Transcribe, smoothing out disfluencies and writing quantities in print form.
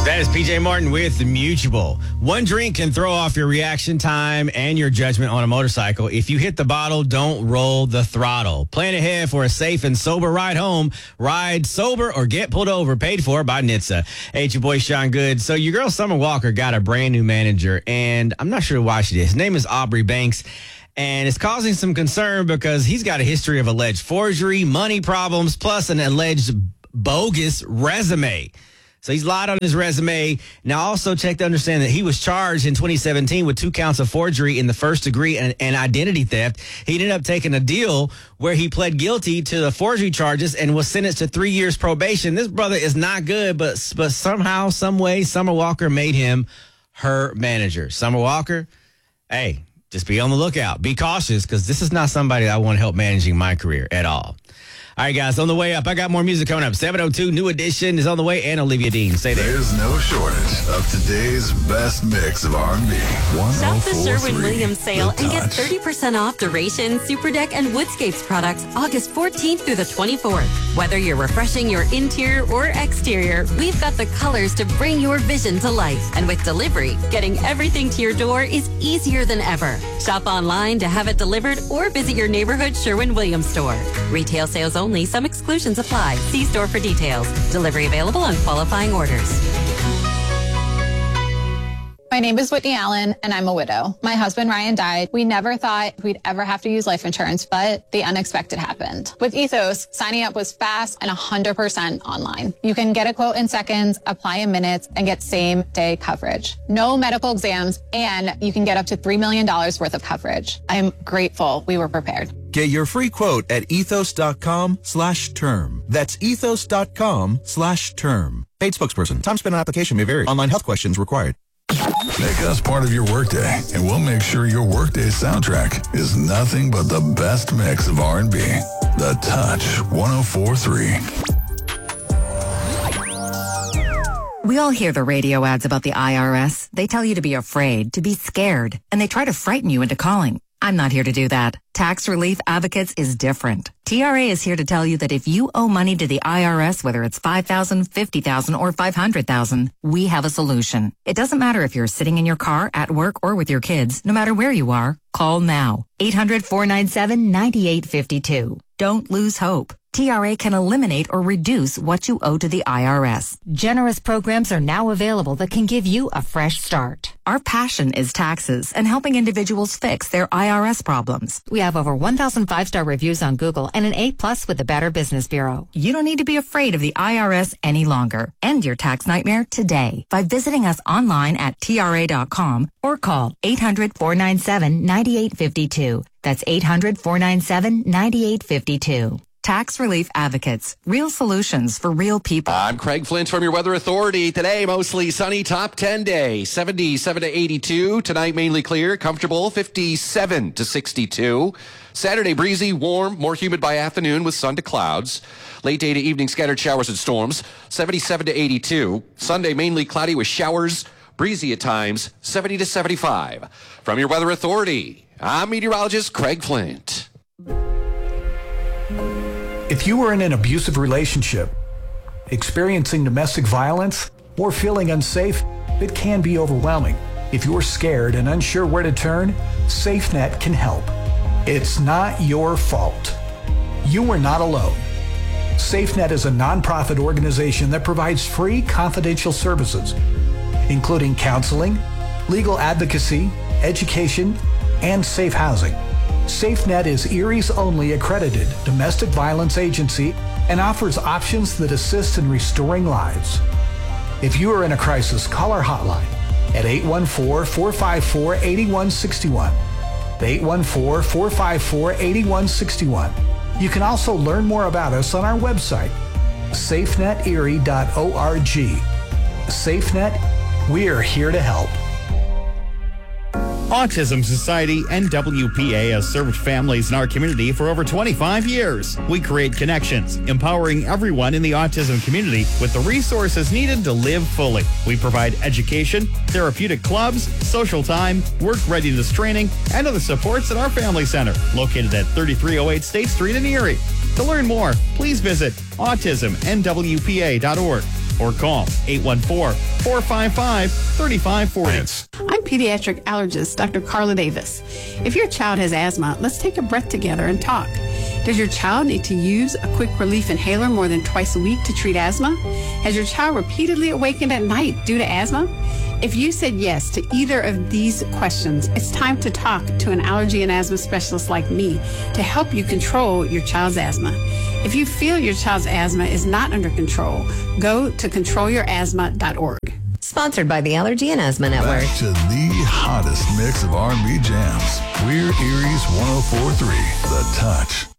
That is PJ Martin with Mutual. One drink can throw off your reaction time and your judgment on a motorcycle. If you hit the bottle, don't roll the throttle. Plan ahead for a safe and sober ride home. Ride sober or get pulled over. Paid for by NHTSA. Hey, it's your boy Sean Good. So your girl Summer Walker got a brand new manager, and I'm not sure why she did. His name is Aubrey Banks. And it's causing some concern because he's got a history of alleged forgery, money problems, plus an alleged bogus resume. So he's lied on his resume. Now, also check to understand that he was charged in 2017 with 2 counts of forgery in the first degree and identity theft. He ended up taking a deal where he pled guilty to the forgery charges and was sentenced to 3 years probation. This brother is not good, but somehow, some way, Summer Walker made him her manager. Summer Walker, hey, just be on the lookout. Be cautious, because this is not somebody that I want to help managing my career at all. All right, guys, on the way up, I got more music coming up. 702 New Edition is on the way, and Olivia Dean. Stay there. There's no shortage of today's best mix of R&B. Shop the Sherwin-Williams sale and get 30% off Duration, Super Deck, and Woodscapes products August 14th through the 24th. Whether you're refreshing your interior or exterior, we've got the colors to bring your vision to life. And with delivery, getting everything to your door is easier than ever. Shop online to have it delivered or visit your neighborhood Sherwin-Williams store. Retail sales only. Some exclusions apply. See store for details. Delivery available on qualifying orders. My name is Whitney Allen, and I'm a widow. My husband, Ryan, died. We never thought we'd ever have to use life insurance, but the unexpected happened. With Ethos, signing up was fast and 100% online. You can get a quote in seconds, apply in minutes, and get same-day coverage. No medical exams, and you can get up to $3 million worth of coverage. I'm grateful we were prepared. Get your free quote at ethos.com/term. That's ethos.com/term. Paid spokesperson. Time spent on application may vary. Online health questions required. Make us part of your workday, and we'll make sure your workday soundtrack is nothing but the best mix of R&B. The Touch 104.3. We all hear the radio ads about the IRS. They tell you to be afraid, to be scared, and they try to frighten you into calling. I'm not here to do that. Tax Relief Advocates is different. TRA is here to tell you that if you owe money to the IRS, whether it's $5,000, $50,000, or $500,000, we have a solution. It doesn't matter if you're sitting in your car, at work, or with your kids. No matter where you are, call now. 800-497-9852. Don't lose hope. TRA can eliminate or reduce what you owe to the IRS. Generous programs are now available that can give you a fresh start. Our passion is taxes and helping individuals fix their IRS problems. We have over 1,000 5-star reviews on Google and an A+ with the Better Business Bureau. You don't need to be afraid of the IRS any longer. End your tax nightmare today by visiting us online at TRA.com or call 800-497-9852. That's 800-497-9852. Tax Relief Advocates. Real solutions for real people. I'm Craig Flint from your Weather Authority. Today, mostly sunny, top 10 day. 77 to 82. Tonight, mainly clear, comfortable, 57 to 62. Saturday, breezy, warm, more humid by afternoon with sun to clouds. Late day to evening, scattered showers and storms, 77 to 82. Sunday, mainly cloudy with showers, breezy at times, 70 to 75. From your Weather Authority, I'm meteorologist Craig Flint. If you are in an abusive relationship, experiencing domestic violence, or feeling unsafe, it can be overwhelming. If you're scared and unsure where to turn, SafeNet can help. It's not your fault. You are not alone. SafeNet is a nonprofit organization that provides free confidential services, including counseling, legal advocacy, education, and safe housing. SafeNet is Erie's only accredited domestic violence agency and offers options that assist in restoring lives. If you are in a crisis, call our hotline at 814-454-8161. 814-454-8161. You can also learn more about us on our website, safeneterie.org. SafeNet, we're here to help. Autism Society and WPA has served families in our community for over 25 years. We create connections, empowering everyone in the autism community with the resources needed to live fully. We provide education, therapeutic clubs, social time, work readiness training, and other supports at our family center, located at 3308 State Street in Erie. To learn more, please visit autismnwpa.org. or call 814-455-3540. I'm pediatric allergist Dr. Carla Davis. If your child has asthma, let's take a breath together and talk. Does your child need to use a quick relief inhaler more than twice a week to treat asthma? Has your child repeatedly awakened at night due to asthma? If you said yes to either of these questions, it's time to talk to an allergy and asthma specialist like me to help you control your child's asthma. If you feel your child's asthma is not under control, go to controlyourasthma.org. Sponsored by the Allergy and Asthma Network. Back to the hottest mix of R&B jams. We're Erie's 104.3, The Touch.